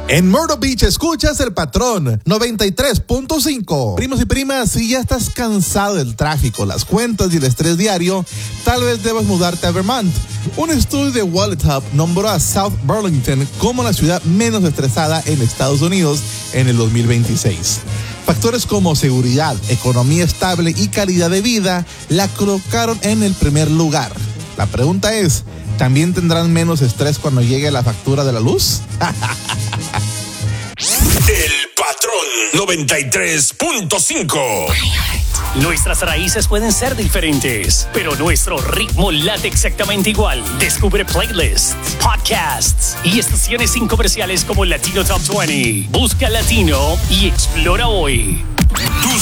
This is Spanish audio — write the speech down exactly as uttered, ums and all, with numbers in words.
En Myrtle Beach escuchas El Patrón noventa y tres punto cinco. Primos y primas, si ya estás cansado del tráfico, las cuentas y el estrés diario, tal vez debas mudarte a Vermont. Un estudio de Wallet Hub nombró a South Burlington como la ciudad menos estresada en Estados Unidos en el dos mil veintiséis. Factores como seguridad, economía estable y calidad de vida la colocaron en el primer lugar. La pregunta es, ¿también tendrán menos estrés cuando llegue la factura de la luz? El Patrón noventa y tres punto cinco. Nuestras raíces pueden ser diferentes, pero nuestro ritmo late exactamente igual. Descubre playlists, podcasts y estaciones sin comerciales como Latino Top veinte. Busca Latino y explora hoy.